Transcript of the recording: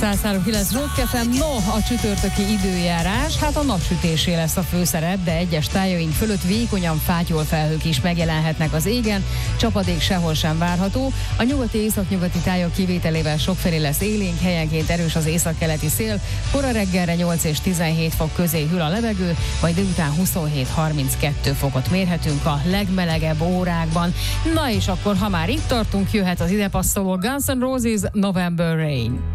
103.9 Rock FM. No, a csütörtöki időjárás, hát a napsütésé lesz a főszerep, de egyes tájaink fölött vékonyan fátyol felhők is megjelenhetnek az égen, csapadék sehol sem várható. A nyugati északnyugati tájak kivételével sokfelé lesz élénk, helyenként erős az északkeleti szél, kora reggelre 8 és 17 fok közé hűl a levegő, majd délután 27-32 fokot mérhetünk a legmelegebb órákban. Na és akkor, ha már itt tartunk, jöhet az ide passzoló Guns N' Roses November Rain.